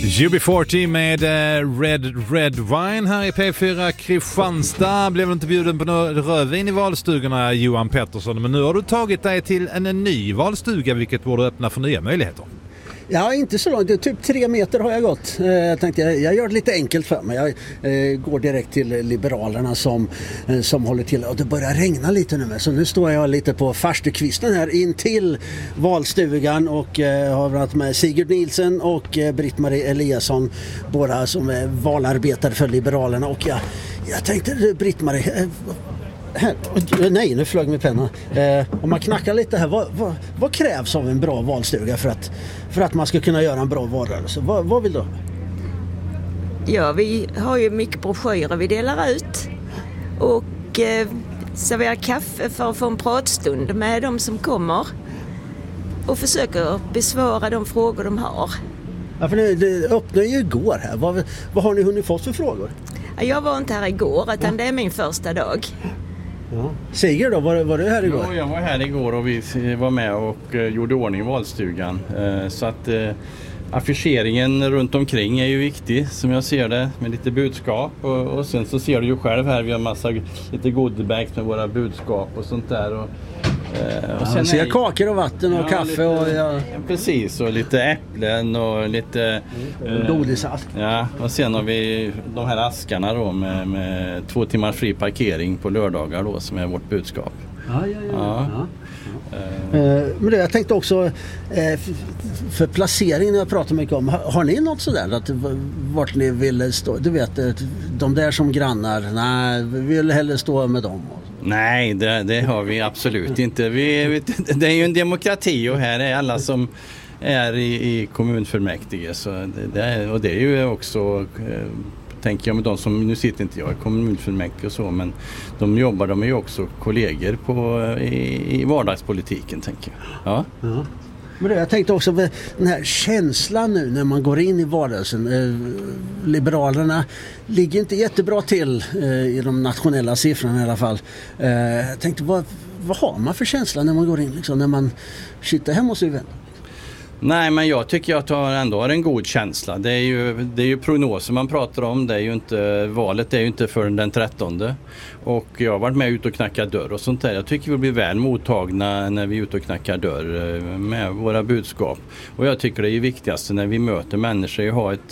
UB40 med Red Wine här i P4 Kristianstad. Blev inte bjuden på rödvin i valstugorna, Johan Pettersson, men nu har du tagit dig till en ny valstuga, vilket borde öppna för nya möjligheter. Ja, inte så långt. Typ 3 meter har jag gått. Jag tänkte jag gör det lite enkelt för mig. Jag går direkt till Liberalerna som håller till. Och det börjar regna lite nu med. Så nu står jag lite på farstukvisten här in till valstugan och har varit med Sigurd Nielsen och Britt-Marie Eliasson, båda som är valarbetare för Liberalerna. Och jag tänkte, Britt-Marie... Nej, nu flög med pennan. Om man knackar lite här, vad krävs av en bra valstuga för att man ska kunna göra en bra valrörelse? Vad vill du? Ja, vi har ju mycket broschyrer vi delar ut och serverar kaffe för att få en pratstund med de som kommer och försöker besvara de frågor de har. Ja, för det öppnade ju igår här. Vad har ni hunnit fått för frågor? Jag var inte här igår, utan det är min första dag. Ja. Sigurd då, var du här igår? Ja, jag var här igår och vi var med och gjorde ordning i valstugan. Så att affischeringen runt omkring är ju viktig, som jag ser det, med lite budskap. Och sen så ser du ju själv här, vi har massa lite goodiebags med våra budskap och sånt där. Och sen ser kakor och vatten och kaffe lite, och precis, och lite äpplen och lite godisask. Ja, och sen har vi de här askarna då med 2 timmar fri parkering på lördagar då, som är vårt budskap. Ja. Men jag tänkte också för placeringen jag pratar mycket om, har ni något sådär att vart ni vill stå? Du vet, de där som grannar, nej, vi vill hellre stå med dem. Nej, det har vi absolut inte. Det är ju en demokrati och här är alla som är i kommunfullmäktige. Så det är ju också, tänker jag, med de som, nu sitter inte jag i kommunfullmäktige och så, men de är ju också kollegor i vardagspolitiken, tänker jag. Ja. Men jag tänkte också på den här känslan nu när man går in i vardagen. Liberalerna ligger inte jättebra till i de nationella siffrorna i alla fall. Jag tänkte, vad har man för känsla när man går in, liksom, när man sitter hemma hos sin vän? Nej, men jag tycker att jag ändå har en god känsla. Det är ju prognoser man pratar om. Valet är ju inte förrän den 13. Och jag har varit med ut och knackat dörr och sånt där. Jag tycker vi blir väl mottagna när vi är ute och knackar dörr med våra budskap. Och jag tycker det är viktigast när vi möter människor att ha ett